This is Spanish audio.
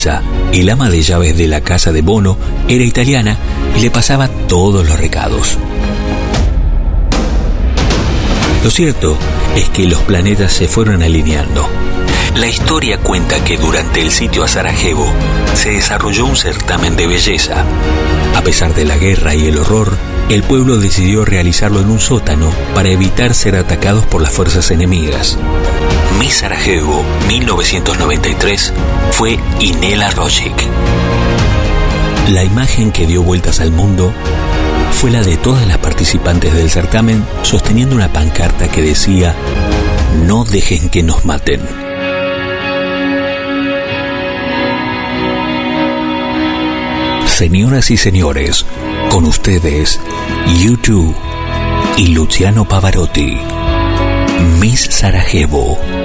el ama de llaves de la casa de Bono, era italiana y le pasaba todos los recados. Lo cierto es que los planetas se fueron alineando. La historia cuenta que durante el sitio a Sarajevo se desarrolló un certamen de belleza. A pesar de la guerra y el horror, el pueblo decidió realizarlo en un sótano para evitar ser atacados por las fuerzas enemigas. Miss Sarajevo 1993 fue Inela Rosic. La imagen que dio vueltas al mundo fue la de todas las participantes del certamen sosteniendo una pancarta que decía: "No dejen que nos maten". Señoras y señores, con ustedes, U2 y Luciano Pavarotti, Miss Sarajevo.